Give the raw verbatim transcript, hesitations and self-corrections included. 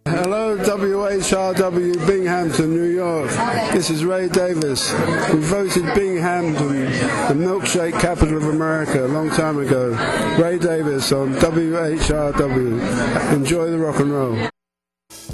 Hello, W H R W Binghamton, New York. This is Ray Davis, who voted Binghamton the milkshake capital of America a long time ago. Ray Davis on W H R W. Enjoy the rock and roll.